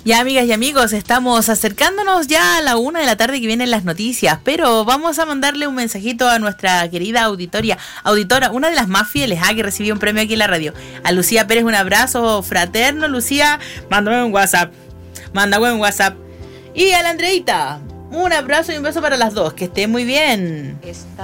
Ya, amigas y amigos, estamos acercándonos ya a la 1 de la tarde que vienen las noticias, pero vamos a mandarle un mensajito a nuestra querida auditora, una de las más fieles, que recibió un premio aquí en la radio. A Lucía Pérez, un abrazo fraterno. Lucía, mándame un WhatsApp. Y a la Andreita, un abrazo y un beso para las dos. Que esté muy bien.